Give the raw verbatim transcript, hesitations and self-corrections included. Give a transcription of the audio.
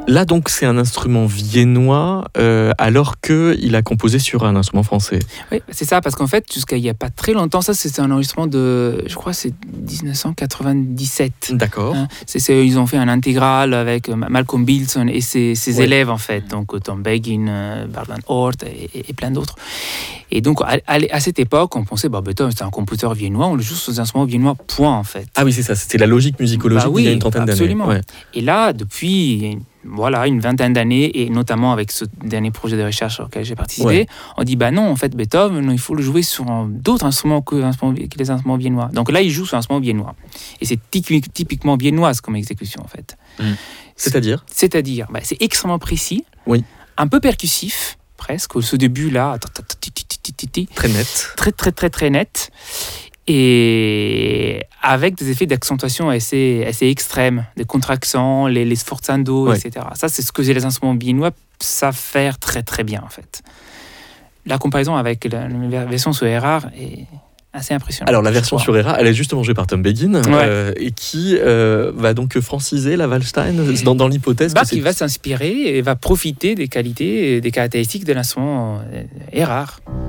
Là, donc, c'est un instrument viennois, euh, alors qu'il a composé sur un instrument français. Oui, c'est ça, parce qu'en fait, jusqu'à il n'y a pas très longtemps, ça, c'était un enregistrement de, je crois, c'est dix-neuf cent quatre-vingt-dix-sept. D'accord. Hein, c'est, c'est, ils ont fait un intégral avec Malcolm Bilson et ses, ses Ouais. élèves, en fait, donc Tom Begin, euh, Bernard Hort et, et, et plein d'autres. Et donc, à, à, à cette époque, on pensait, bah, Beethoven, c'était un compositeur viennois, on le joue sur des instruments viennois, point, en fait. Ah oui, c'est ça, c'était la logique musicologique Bah oui, il y a une trentaine absolument. d'années. Ouais. Et là, depuis voilà, une vingtaine d'années, et notamment avec ce dernier projet de recherche auquel j'ai participé, Ouais. on dit, bah non, en fait, Beethoven, il faut le jouer sur d'autres instruments que, que les instruments viennois. Donc là, il joue sur un instrument viennois. Et c'est typiquement viennoise comme exécution, en fait. Mmh. C'est-à-dire C'est-à-dire, bah, c'est extrêmement précis, oui. un peu percussif, presque, ce début-là, très net. Très, très, très, très net. Et avec des effets d'accentuation assez, assez extrêmes, des contractions, les, les sforzando, ouais. et cetera. Ça, c'est ce que les instruments viennois savent faire très, très bien, en fait. La comparaison avec la, la version sur Erard est assez impressionnante. Alors, la version sur Erard, elle est justement jouée par Tom Begin, ouais. euh, et qui euh, va donc franciser la Waldstein dans, dans l'hypothèse bah, que c'est... qui va s'inspirer et va profiter des qualités et des caractéristiques de l'instrument Erard.